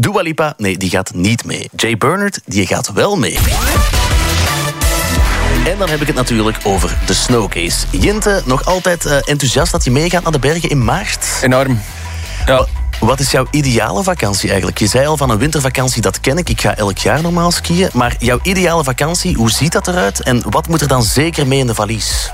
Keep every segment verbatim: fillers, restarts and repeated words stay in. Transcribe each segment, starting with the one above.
Dua Lipa, nee, die gaat niet mee. Jay Bernard, die gaat wel mee. En dan heb ik het natuurlijk over de Snowcase. Jinte, nog altijd uh, enthousiast dat je meegaat naar de bergen in maart? Enorm. Ja. Wat is jouw ideale vakantie eigenlijk? Je zei al van een wintervakantie, dat ken ik. Ik ga elk jaar normaal skiën. Maar jouw ideale vakantie, hoe ziet dat eruit? En wat moet er dan zeker mee in de valies?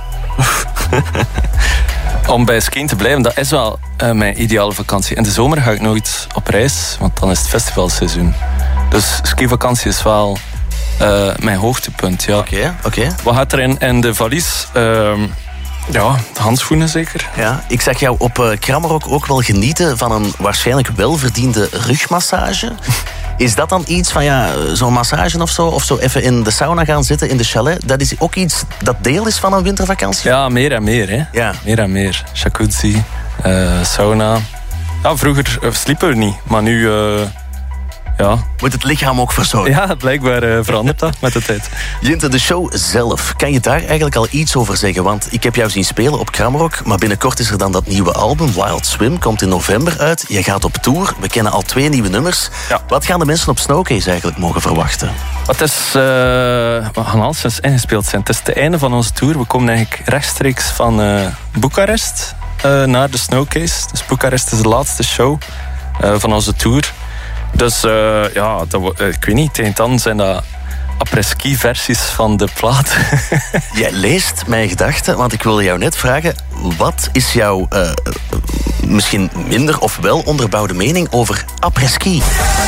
Om bij skiën te blijven, dat is wel uh, mijn ideale vakantie. In de zomer ga ik nooit op reis, want dan is het festivalseizoen. Dus skivakantie is wel uh, mijn hoogtepunt. Ja. Oké, okay, oké. Okay. Wat gaat er in, in de valies? Uh, ja, handschoenen zeker. Ja, ik zag jou op uh, Krammerok ook wel genieten van een waarschijnlijk welverdiende rugmassage. Is dat dan iets van, ja, zo'n massage of zo? Of zo even in de sauna gaan zitten in de chalet? Dat is ook iets dat deel is van een wintervakantie? Ja, meer en meer. Hè. Ja. Meer en meer. Jacuzzi, uh, sauna. Ja, vroeger uh, sliepen we niet, maar nu... Uh, ja. Moet het lichaam ook verzorgen? Ja, blijkbaar uh, verandert dat met de tijd. Jinte, de show zelf. Kan je daar eigenlijk al iets over zeggen? Want ik heb jou zien spelen op Kramrock, maar binnenkort is er dan dat nieuwe album, Wild Swim, komt in november uit. Je gaat op tour. We kennen al twee nieuwe nummers. Ja. Wat gaan de mensen op Snowcase eigenlijk mogen verwachten? Het is, uh, we gaan al sinds ingespeeld zijn. Het is het einde van onze tour. We komen eigenlijk rechtstreeks van uh, Boekarest uh, naar de Snowcase. Dus Boekarest is de laatste show uh, van onze tour. Dus uh, ja, dat, uh, ik weet niet, tegen dan zijn dat après-ski versies van de plaat. Jij leest mijn gedachten, want ik wilde jou net vragen, wat is jouw uh, misschien minder of wel onderbouwde mening over après-ski?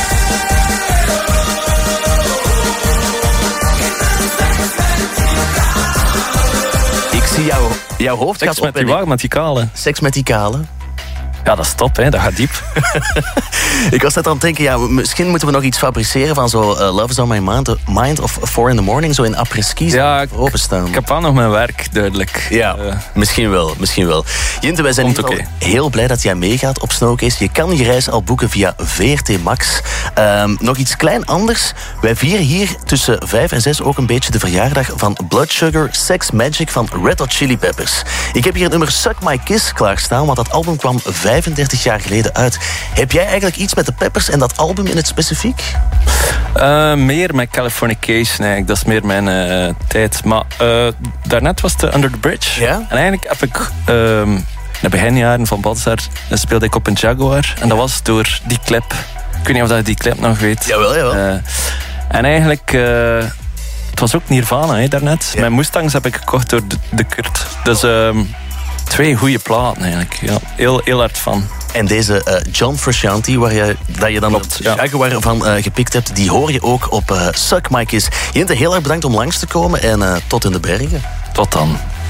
Ik zie jou, jouw hoofd Seks gaat op met die wagen, met die kale. Seks met die kale. Ja, dat is top, hè. Dat gaat diep. Ik was net aan het denken, ja, misschien moeten we nog iets fabriceren van zo uh, Love is on my mind, mind of Four in the morning, zo in après-ski ja, openstaan. Ik heb wel nog mijn werk, duidelijk. Ja, uh, misschien wel, misschien wel. Jinte, wij zijn in ieder geval okay. heel blij dat jij meegaat op Snowcase. Je kan je reis al boeken via V R T Max. Um, nog iets klein anders. Wij vieren hier tussen vijf en zes ook een beetje de verjaardag van Blood Sugar Sex Magic van Red Hot Chili Peppers. Ik heb hier het nummer Suck My Kiss klaarstaan, want dat album kwam vijfendertig jaar geleden uit. Heb jij eigenlijk iets met de Peppers en dat album in het specifiek? Uh, meer met Californication eigenlijk. Dat is meer mijn uh, tijd. Maar uh, daarnet was het Under the Bridge. Ja? En eigenlijk heb ik... Uh, in de beginjaren van Balthazar speelde ik op een Jaguar. En dat was door die clip. Ik weet niet of je die clip nog weet. Jawel, jawel. Uh, en eigenlijk... Uh, het was ook Nirvana, hè, daarnet. Ja. Mijn Mustangs heb ik gekocht door de, de Kurt. Dus... Uh, Twee goede platen eigenlijk. Ja, heel, heel hard van. En deze uh, John Frusciante, waar je, dat je dan Klopt, het Jaguar ja. van uh, gepikt hebt, die hoor je ook op uh, Suck My Kiss. Jinte, heel erg bedankt om langs te komen en uh, tot in de bergen. Tot dan.